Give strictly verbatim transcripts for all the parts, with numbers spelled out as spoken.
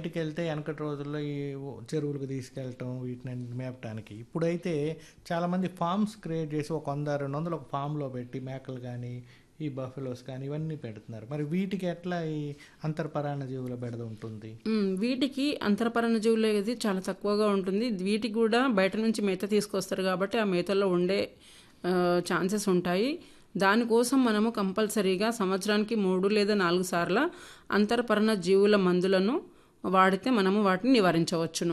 బయటికెళ్తే వెనకటి రోజుల్లో ఈ ఓ చెరువులకు తీసుకెళ్ళటం వీటిని మేపటానికి. ఇప్పుడైతే చాలామంది ఫార్మ్స్ క్రియేట్ చేసి ఒక వంద, రెండు వందలు ఒక ఫామ్‌లో పెట్టి మేకలు గానీ, ఈ బఫెలోస్ కానీ ఇవన్నీ పెడుతున్నారు. మరి వీటికి ఎట్లా ఈ అంతర్పరాణ జీవుల బెడద ఉంటుంది? హ్మ్. వీటికి అంతరపరాన్న జీవులనేది చాలా తక్కువగా ఉంటుంది. వీటికి కూడా బయట నుంచి మేత తీసుకొస్తారు కాబట్టి ఆ మేతలో ఉండే ఆహ్, ఛాన్సెస్ ఉంటాయి. దానికోసం మనము కంపల్సరీగా సంవత్సరానికి మూడు లేదా నాలుగు సార్ల అంతరపరాన్న జీవుల మందులను వాడితే మనము వాటిని నివారించవచ్చును.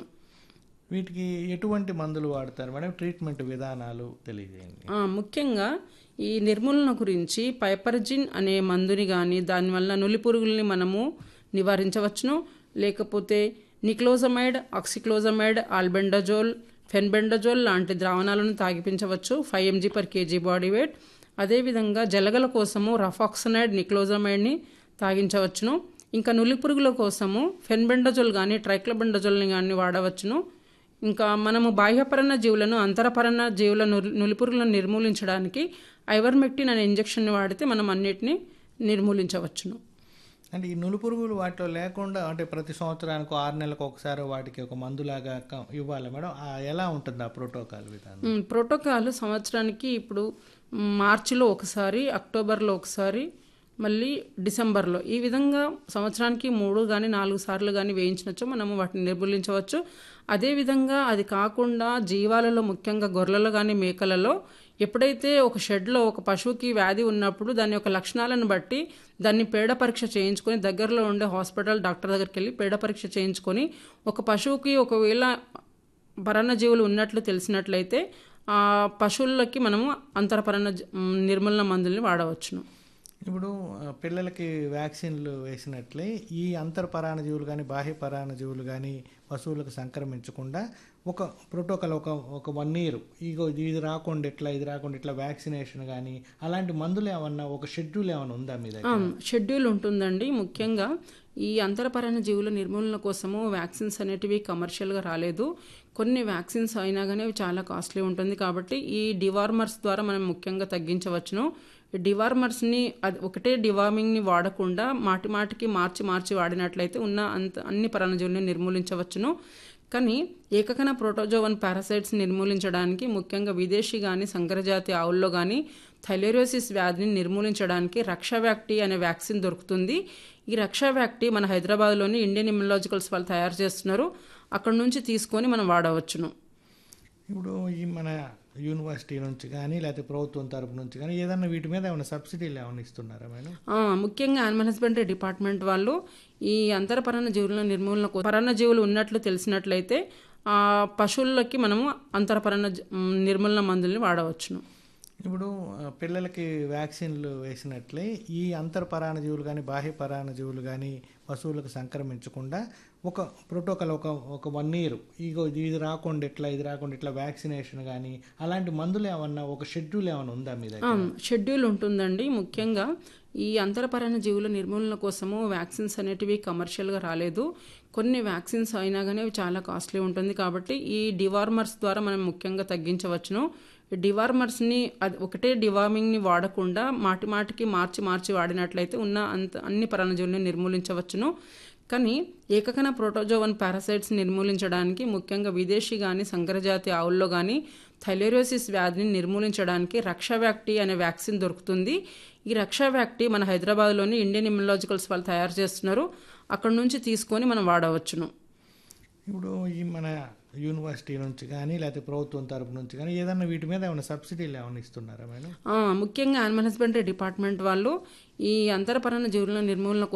వీటికి ఎటువంటి మందులు వాడతారు మేడం? ట్రీట్మెంట్ విధానాలు తెలియజేయండి. ఆ, ముఖ్యంగా ఈ నిర్మూలన గురించి పైపర్జిన్ అనే మందుని కానీ దానివల్ల నులి పురుగుల్ని మనము నివారించవచ్చును. లేకపోతే నిక్లోజమైడ్, ఆక్సిక్లోజమైడ్, ఆల్బెండజోల్, ఫెన్బెండజోల్ లాంటి ద్రావణాలను తాగిపించవచ్చు five MG per KG body weight. అదేవిధంగా జలగల కోసము రఫాక్సనైడ్, నిక్లోజమైడ్ని తాగించవచ్చును. ఇంకా నులి పురుగుల కోసము ఫెన్బెండజోల్ కానీ ట్రైక్లోబెండజోల్ని కానీ వాడవచ్చును. ఇంకా మనము బాహ్యపరణ జీవులను అంతరపరణ జీవుల నులిపురుగులను నిర్మూలించడానికి ఐవర్మెక్టిన్ అనే ఇంజెక్షన్ని వాడితే మనం అన్నిటినీ నిర్మూలించవచ్చును. అంటే ఈ నులిపురుగులు వాటిలో లేకుండా అంటే ప్రతి సంవత్సరానికి ఆరు నెలలకు ఒకసారి వాటికి ఒక మందులాగా క- ఇవ్వాలి మేడం. ఆ ఎలా ఉంటుంది ఆ ప్రోటోకాల్ విధానం? మ్, ప్రోటోకాల్ సంవత్సరానికి ఇప్పుడు మ్, మార్చిలో ఒకసారి, అక్టోబర్లో ఒకసారి, మళ్ళీ డిసెంబర్లో, ఈ విధంగా సంవత్సరానికి మూడు కానీ నాలుగు సార్లు కానీ వేయించినచ్చు మనము వాటిని నిర్మూలించవచ్చు. అదేవిధంగా అది కాకుండా జీవాలలో ముఖ్యంగా గొర్రెలు కానీ మేకలలో ఎప్పుడైతే ఒక షెడ్లో ఒక పశువుకి వ్యాధి ఉన్నప్పుడు దాని యొక్క లక్షణాలను బట్టి దాన్ని పేడ పరీక్ష చేయించుకొని దగ్గరలో ఉండే హాస్పిటల్ డాక్టర్ దగ్గరికి వెళ్ళి పేడ పరీక్ష చేయించుకొని ఒక పశువుకి ఒకవేళ పరాన్నజీవులు ఉన్నట్లు తెలిసినట్లయితే ఆ పశువులకి మనము అంతరపరాన్న జ- మ్, నిర్మూలన మందుల్ని వాడవచ్చును. ఇప్పుడు ఆ, పిల్లలకి వ్యాక్సిన్లు వేసినట్లే ఈ అంతర్పరాణ జీవులు కానీ బాహ్య పరాణ జీవులు కానీ పశువులకు సంక్రమించకుండా ఒక ప్రోటోకాల్ ఒక ఒక వన్ ఇయర్ ఇగో ఇది ఇది రాకుండా ఇట్లా ఇది రాకుండా ఇట్లా వ్యాక్సినేషన్ కానీ అలాంటి మందులు ఏమన్నా ఒక షెడ్యూల్ ఏమైనా ఉందా మీ దగ్గర? ఆ, షెడ్యూల్ ఉంటుందండి. ముఖ్యంగా ఈ అంతరపరాన్న జీవుల నిర్మూలన కోసము వ్యాక్సిన్స్ అనేటివి కమర్షియల్గా రాలేదు. కొన్ని వ్యాక్సిన్స్ అయినా కానీ అవి చాలా కాస్ట్లీ ఉంటుంది కాబట్టి ఈ డివార్మర్స్ ద్వారా మనం ముఖ్యంగా తగ్గించవచ్చును. ఈ డివార్మర్స్ని అది ఒకటే డివార్మింగ్ని వాడకుండా మాటి మాటికి మార్చి మార్చి వాడినట్లయితే ఉన్న అంత అన్ని పరాన్నజీవులను నిర్మూలించవచ్చును. కానీ ఏకకణ ప్రోటోజోవన్ పారాసైట్స్ నిర్మూలించడానికి ముఖ్యంగా విదేశీ కానీ సంకరజాతి ఆవుల్లో కానీ థైలేరియోసిస్ వ్యాధిని నిర్మూలించడానికి రక్షావ్యాక్టి అనే వ్యాక్సిన్ దొరుకుతుంది. ఈ రక్షావ్యాక్టి మన హైదరాబాద్లోని ఇండియన్ ఇమ్యునాలజికల్స్ వాళ్ళు తయారు చేస్తున్నారు. అక్కడ నుంచి తీసుకొని మనం వాడవచ్చును. ఇప్పుడు ఈ మన యూనివర్సిటీ నుంచి కానీ లేకపోతే ప్రభుత్వం తరపు నుంచి కానీ ఏదన్నా వీటి మీద ఏమైనా సబ్సిడీలు ఏమైనా ఇస్తున్నారా మేడం? ఆ, ముఖ్యంగా యానిమల్ హస్బెండరీ డిపార్ట్మెంట్ వాళ్ళు ఈ అంతరపరాన్న జీవుల నిర్మూలన కో- పరాన్న జీవులు ఉన్నట్లు తెలిసినట్లయితే ఆ పశువులకి మనము అంతరపరాన్న జ- మ్, నిర్మూలన మందుల్ని వాడవచ్చును. ఇప్పుడు ఆ, పిల్లలకి వ్యాక్సిన్లు వేసినట్లే ఈ అంతర్పరాణ జీవులు కానీ బాహ్య పరాణ జీవులు కానీ పశువులకు సంక్రమించకుండా ఒక ప్రోటోకాల్ ఒక ఒక వన్ ఇయర్ ఇగో ఇది ఇది రాకుండా ఇట్లా ఇది రాకుండా ఇట్లా వ్యాక్సినేషన్ కానీ అలాంటి మందులు ఏమన్నా ఒక షెడ్యూల్ ఏమైనా ఉందా మీ ఆ, దగ్గర? షెడ్యూల్ ఉంటుందండి. ముఖ్యంగా ఈ అంతరపరాన్న జీవుల నిర్మూలన కోసము వ్యాక్సిన్స్ అనేటివి కమర్షియల్గా రాలేదు. కొన్ని వ్యాక్సిన్స్ అయినా కానీ అవి చాలా కాస్ట్లీ ఉంటుంది కాబట్టి ఈ డివార్మర్స్ ద్వారా మనం ముఖ్యంగా తగ్గించవచ్చును. ఈ డివార్మర్స్ని అది ఒకటే డివార్మింగ్ని వాడకుండా మాటి మాటికి మార్చి మార్చి వాడినట్లయితే ఉన్న అంత అన్ని పరాన్నజీవులను నిర్మూలించవచ్చును. కానీ ఏకకణ ప్రోటోజోవన్ పారాసైట్స్ నిర్మూలించడానికి ముఖ్యంగా విదేశీ కానీ సంకరజాతి ఆవుల్లో కానీ థైలేరియోసిస్ వ్యాధిని నిర్మూలించడానికి రక్షావ్యాక్టి అనే వ్యాక్సిన్ దొరుకుతుంది. ఈ రక్షావ్యాక్టి మన హైదరాబాద్లోని ఇండియన్ ఇమ్యునాలజికల్స్ వాళ్ళు తయారు చేస్తున్నారు. అక్కడ నుంచి తీసుకొని మనం వాడవచ్చును. ఇప్పుడు ఈ మన యూనివర్సిటీ నుంచి కానీ లేకపోతే ప్రభుత్వం తరపు నుంచి కానీ ఏదన్నా వీటి మీద ఏమైనా సబ్సిడీలు ఏమైనా ఇస్తున్నారా మేడం? ఆ, ముఖ్యంగా యానిమల్ హస్బెండరీ డిపార్ట్మెంట్ వాళ్ళు ఈ అంతరపరాన్న జీవుల నిర్మూలన